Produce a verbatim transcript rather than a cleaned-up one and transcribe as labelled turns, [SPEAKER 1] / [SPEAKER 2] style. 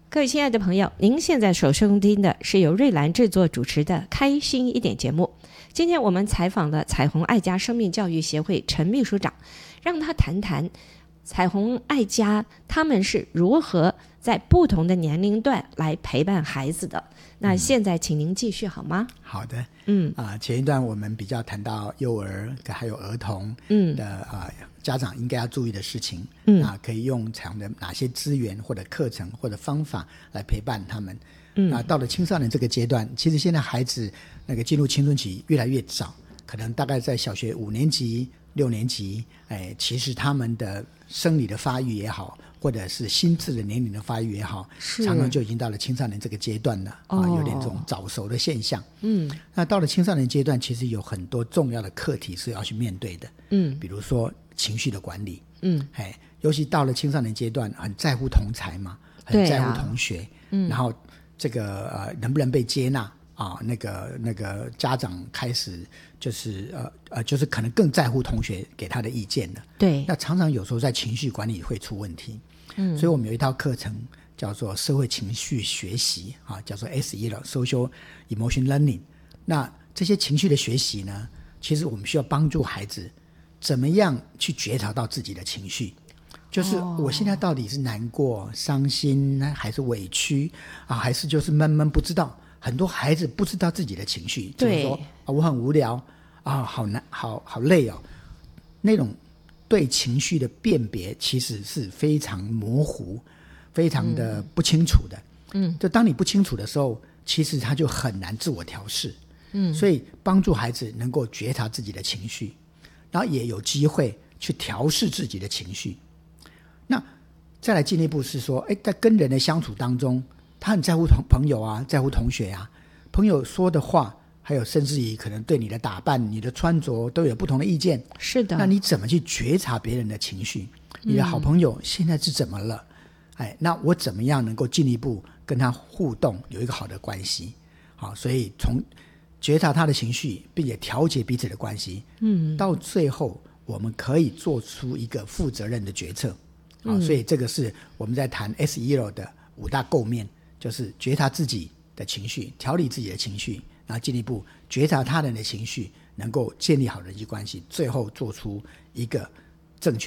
[SPEAKER 1] 各位亲爱的朋友，您现在所收听的是由瑞兰制作主持的开心一点节目。今天我们采访了彩虹爱家生命教育协会陈秘书长，让他谈谈彩虹爱家他们是如何在不同的年龄段来陪伴孩子的。那现在请您继续好吗？
[SPEAKER 2] 好的，
[SPEAKER 1] 嗯
[SPEAKER 2] 啊、前一段我们比较谈到幼儿还有儿童
[SPEAKER 1] 嗯
[SPEAKER 2] 的啊、家长应该要注意的事情，
[SPEAKER 1] 嗯
[SPEAKER 2] 啊，可以用采用的哪些资源或者课程或者方法来陪伴他们。
[SPEAKER 1] 嗯
[SPEAKER 2] 啊，到了青少年这个阶段，其实现在孩子那个进入青春期越来越早，可能大概在小学五年级、六年级，哎，其实他们的生理的发育也好，或者是心智的年龄的发育也好，
[SPEAKER 1] 是
[SPEAKER 2] 常常就已经到了青少年这个阶段了，
[SPEAKER 1] 哦
[SPEAKER 2] 啊，有点这种早熟的现象。
[SPEAKER 1] 嗯
[SPEAKER 2] 那到了青少年阶段，其实有很多重要的课题是要去面对的，
[SPEAKER 1] 嗯
[SPEAKER 2] 比如说情绪的管理，
[SPEAKER 1] 嗯
[SPEAKER 2] 哎，尤其到了青少年阶段，很在乎同才嘛，很
[SPEAKER 1] 对啊
[SPEAKER 2] 在乎同学，嗯，然后这个呃能不能被接纳啊？那个那个家长开始就是呃呃，就是可能更在乎同学给他的意见了。
[SPEAKER 1] 对
[SPEAKER 2] 那常常有时候在情绪管理会出问题，嗯，所以我们有一套课程叫做社会情绪学习啊，叫做 S E L Social Emotion Learning。那这些情绪的学习呢，其实我们需要帮助孩子怎么样去觉察到自己的情绪，就是我现在到底是难过、伤心，还是委屈啊，还是就是闷闷不知道？很多孩子不知道自己的情绪，就是
[SPEAKER 1] 对
[SPEAKER 2] 说啊，我很无聊啊，好难，好好累哦。那种对情绪的辨别其实是非常模糊、非常的不清楚的。嗯，就当你不清楚的时候，其实他就很难自我调试。嗯，所以帮助孩子能够觉察自己的情绪，然后也有机会去调试自己的情绪。那再来进一步是说，哎，在跟人的相处当中，他很在乎同朋友啊，在乎同学啊，朋友说的话，还有甚至于可能对你的打扮、你的穿着都有不同的意见。
[SPEAKER 1] 是的。
[SPEAKER 2] 那你怎么去觉察别人的情绪？你的好朋友现在是怎么了？嗯、哎，那我怎么样能够进一步跟他互动，有一个好的关系？好，所以从觉察他的情绪，并且调节彼此的关系，嗯，到最后我们可以做出一个负责任的决策。好，所以这个是我们在谈 S E L 的五大构面，就是觉察自己的情绪，调理自己的情绪，然后进一步觉察他人的情绪，能够建立好人际关系，最后做出一个正确